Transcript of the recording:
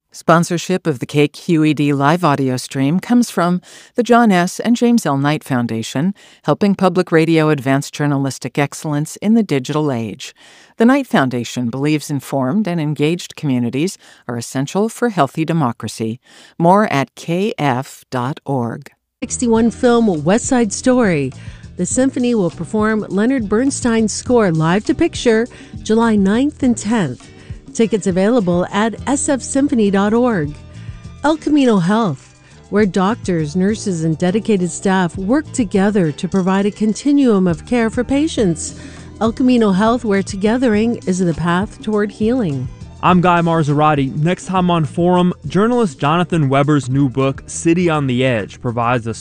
Sponsorship of the KQED live audio stream comes from the John S. and James L. Knight Foundation, helping public radio advance journalistic excellence in the digital age. The Knight Foundation believes informed and engaged communities are essential for healthy democracy. More at kf.org. 61 film West Side Story. The symphony will perform Leonard Bernstein's score live to picture July 9th and 10th. Tickets available at sfsymphony.org. El Camino Health, where doctors, nurses, and dedicated staff work together to provide a continuum of care for patients. El Camino Health, where togethering is the path toward healing. I'm Guy Marzorati. Next time on Forum, journalist Jonathan Weber's new book, City on the Edge, provides a